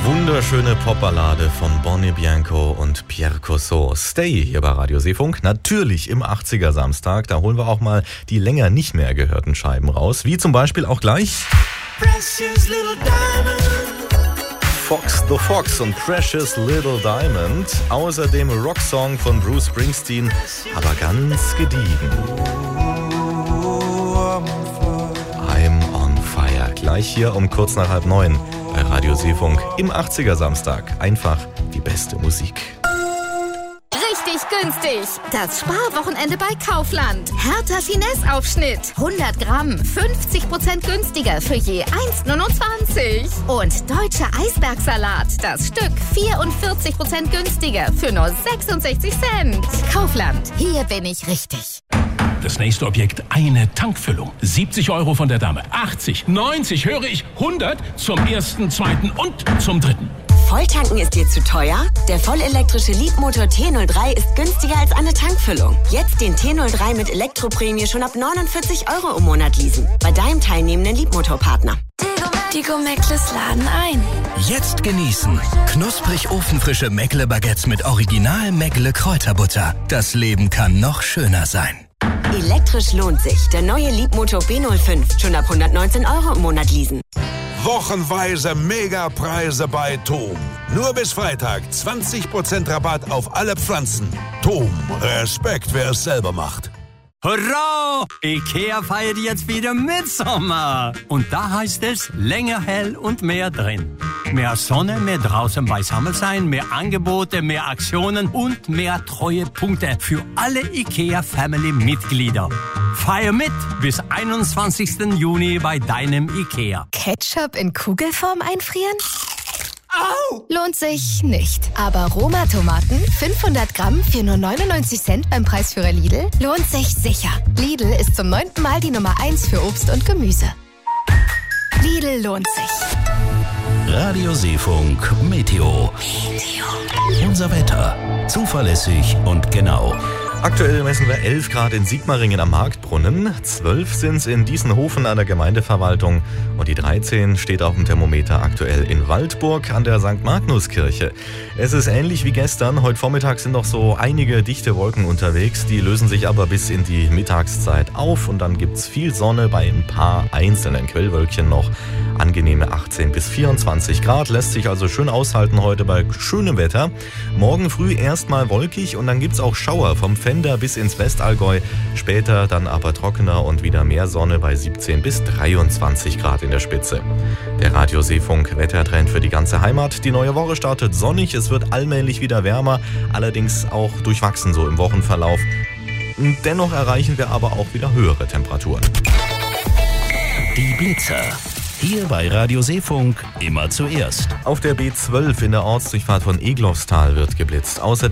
Wunderschöne Popballade von Bonnie Bianco und Pierre Cosso. Stay hier bei Radio Seefunk. Natürlich im 80er Samstag. Da holen wir auch mal die länger nicht mehr gehörten Scheiben raus. Wie zum Beispiel auch gleich Precious Little Diamond. Fox the Fox und Precious Little Diamond. Außerdem Rocksong von Bruce Springsteen, aber ganz gediegen. I'm on fire. Gleich hier um kurz nach 8:30 bei Radio Seefunk im 80er Samstag. Einfach die beste Musik. Richtig günstig. Das Sparwochenende bei Kaufland. Hertha Finesse-Aufschnitt. 100 Gramm, 50% günstiger für je 1,29. Und deutscher Eisbergsalat. Das Stück 44% günstiger für nur 66 Cent. Kaufland. Hier bin ich richtig. Das nächste Objekt, eine Tankfüllung. 70 € von der Dame. 80, 90, höre ich, 100 zum ersten, zweiten und zum dritten. Volltanken ist dir zu teuer? Der vollelektrische Leapmotor T03 ist günstiger als eine Tankfüllung. Jetzt den T03 mit Elektroprämie schon ab 49 € im Monat leasen. Bei deinem teilnehmenden Leapmotor-Partner. Die Go-Meckles laden ein. Jetzt genießen. Knusprig ofenfrische Meckle-Baguettes mit Original Meckle-Kräuterbutter. Das Leben kann noch schöner sein. Elektrisch lohnt sich. Der neue Leapmotor B05. Schon ab 119 € im Monat leasen. Wochenweise Megapreise bei TOM. Nur bis Freitag 20% Rabatt auf alle Pflanzen. TOM, Respekt, wer es selber macht. Hurra! Ikea feiert jetzt wieder Mitsommer. Und da heißt es, länger hell und mehr drin. Mehr Sonne, mehr draußen beisammen sein, mehr Angebote, mehr Aktionen und mehr Treuepunkte für alle Ikea-Family-Mitglieder. Feier mit bis 21. Juni bei deinem Ikea. Ketchup in Kugelform einfrieren? Au! Lohnt sich nicht. Aber Roma-Tomaten, 500 Gramm für nur 99 Cent beim Preisführer Lidl, lohnt sich sicher. Lidl ist zum 9. Mal die Nummer 1 für Obst und Gemüse. Lidl lohnt sich. Radio Seefunk Meteo. Unser Wetter. Zuverlässig und genau. Aktuell messen wir 11 Grad in Sigmaringen am Marktbrunnen, 12 sind es in Diessenhofen an der Gemeindeverwaltung und die 13 steht auf dem Thermometer aktuell in Waldburg an der St. Magnuskirche. Es ist ähnlich wie gestern, heute Vormittag sind noch so einige dichte Wolken unterwegs, die lösen sich aber bis in die Mittagszeit auf und dann gibt's viel Sonne bei ein paar einzelnen Quellwölkchen noch. Angenehme 18 bis 24 Grad, lässt sich also schön aushalten heute bei schönem Wetter. Morgen früh erstmal wolkig und dann gibt's auch Schauer vom Fender bis ins Westallgäu. Später dann aber trockener und wieder mehr Sonne bei 17 bis 23 Grad in der Spitze. Der Radio Seefunk Wettertrend für die ganze Heimat. Die neue Woche startet sonnig, es wird allmählich wieder wärmer, allerdings auch durchwachsen so im Wochenverlauf. Dennoch erreichen wir aber auch wieder höhere Temperaturen. Die Blitzer. Hier bei Radio Seefunk immer zuerst. Auf der B12 in der Ortsdurchfahrt von Egloffstal wird geblitzt. Außerdem